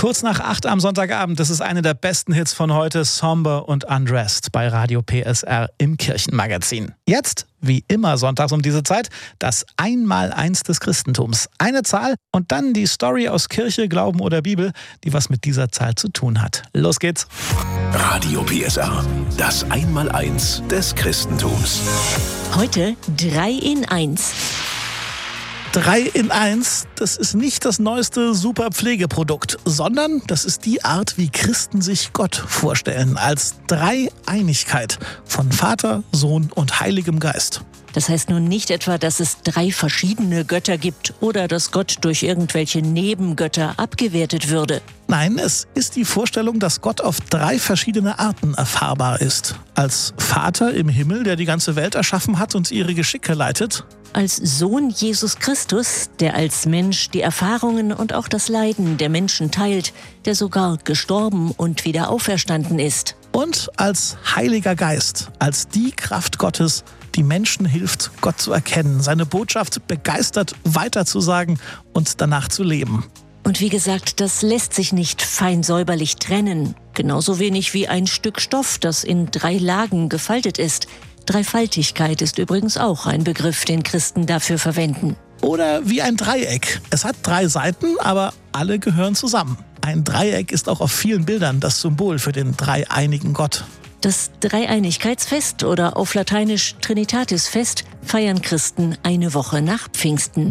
Kurz nach 8 am Sonntagabend, das ist eine der besten Hits von heute, Somber und Undressed bei Radio PSR im Kirchenmagazin. Jetzt, wie immer sonntags um diese Zeit, das Einmaleins des Christentums. Eine Zahl und dann die Story aus Kirche, Glauben oder Bibel, die was mit dieser Zahl zu tun hat. Los geht's. Radio PSR, das Einmaleins des Christentums. Heute 3 in 1. 3 in 1, das ist nicht das neueste Superpflegeprodukt, sondern das ist die Art, wie Christen sich Gott vorstellen, als Dreieinigkeit von Vater, Sohn und Heiligem Geist. Das heißt nun nicht etwa, dass es 3 verschiedene Götter gibt oder dass Gott durch irgendwelche Nebengötter abgewertet würde. Nein, es ist die Vorstellung, dass Gott auf 3 verschiedene Arten erfahrbar ist. Als Vater im Himmel, der die ganze Welt erschaffen hat und ihre Geschicke leitet. Als Sohn Jesus Christus, der als Mensch die Erfahrungen und auch das Leiden der Menschen teilt, der sogar gestorben und wieder auferstanden ist. Und als Heiliger Geist, als die Kraft Gottes, die Menschen hilft, Gott zu erkennen, seine Botschaft begeistert weiterzusagen und danach zu leben. Und wie gesagt, das lässt sich nicht fein säuberlich trennen. Genauso wenig wie ein Stück Stoff, das in 3 Lagen gefaltet ist. Dreifaltigkeit ist übrigens auch ein Begriff, den Christen dafür verwenden. Oder wie ein Dreieck. Es hat 3 Seiten, aber alle gehören zusammen. Ein Dreieck ist auch auf vielen Bildern das Symbol für den dreieinigen Gott. Das Dreieinigkeitsfest oder auf Lateinisch Trinitatisfest feiern Christen eine Woche nach Pfingsten.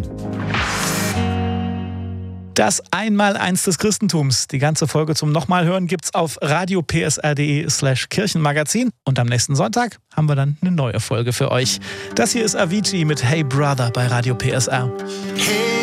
Das Einmaleins des Christentums. Die ganze Folge zum Nochmalhören gibt's auf radiopsr.de/Kirchenmagazin. Und am nächsten Sonntag haben wir dann eine neue Folge für euch. Das hier ist Avicii mit Hey Brother bei Radio PSR. Hey